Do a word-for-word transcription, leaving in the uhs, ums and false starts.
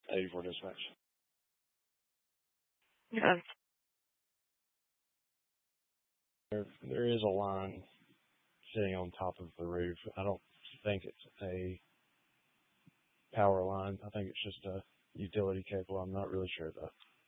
eighty-four dispatch. Yeah. There, there is a line sitting on top of the roof. I don't think it's a power line. I think it's just a utility cable. I'm not really sure though.